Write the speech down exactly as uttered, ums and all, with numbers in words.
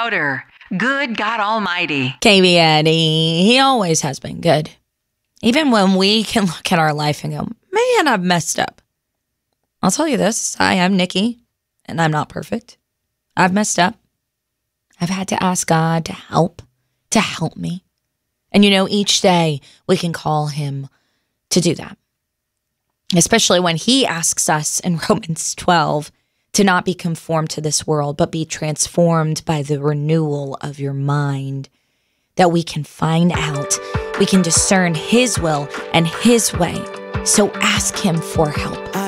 louder. Good God Almighty. K B Eddie, he always has been good. Even when we can look at our life and go, man, I've messed up. I'll tell you this. Hi, I'm Nikki, and I'm not perfect. I've messed up. I've had to ask God to help, to help me. And you know, each day we can call him to do that. Especially when he asks us in Romans twelve to not be conformed to this world, but be transformed by the renewal of your mind, that we can find out, we can discern his will and his way. So ask him for help.